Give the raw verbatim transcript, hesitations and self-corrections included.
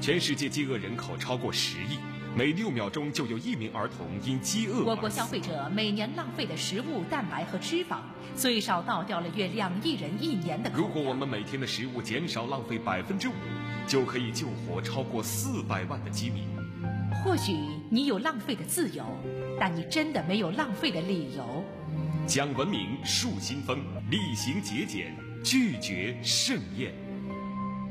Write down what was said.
全世界饥饿人口超过十亿，每六秒钟就有一名儿童因饥饿而死。 我国消费者每年浪费的食物、蛋白和脂肪，最少倒掉了约两亿人一年的口粮。 如果我们每天的食物减少浪费百分之五，就可以救活超过四百万的饥民。 或许你有浪费的自由，但你真的没有浪费的理由。 讲文明，树新风，厉行节俭，拒绝盛宴。